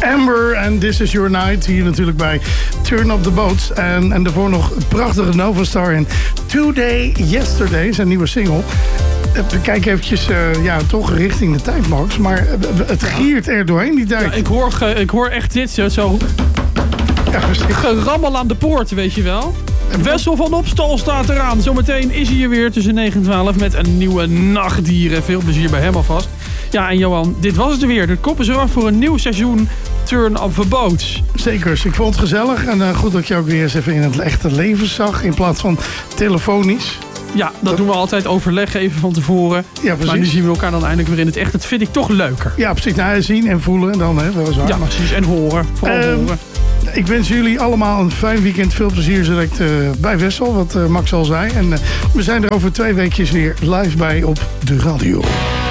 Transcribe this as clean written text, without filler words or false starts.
Amber en This Is Your Night. Hier natuurlijk bij Turn Up The Boats. En daarvoor nog een prachtige Novastar in Today Yesterday, zijn nieuwe single. Kijk eventjes, toch richting de tijd, Max. Maar het giert er doorheen die tijd. Ja, ik hoor echt dit zo. Ja, gerammel aan de poort, weet je wel. Wessel van Opstal staat eraan. Zometeen is hij hier weer tussen 9 en 12 met een nieuwe nachtdieren. Veel plezier bij hem alvast. Ja, en Johan, dit was het weer. De kop is eraf voor een nieuw seizoen Turn Up The Boats. Zeker, ik vond het gezellig. En goed dat je ook weer eens even in het echte leven zag. In plaats van telefonisch. Ja, dat doen we altijd, overleggen even van tevoren. Ja, precies. Maar nu zien we elkaar dan eindelijk weer in het echt. Dat vind ik toch leuker. Ja, precies. Nou, zien en voelen dan, hè. Weliswaar. Ja, precies. En horen. Vooral horen. Ik wens jullie allemaal een fijn weekend. Veel plezier direct bij Wessel, wat Max al zei. En we zijn er over 2 weekjes weer live bij op de radio.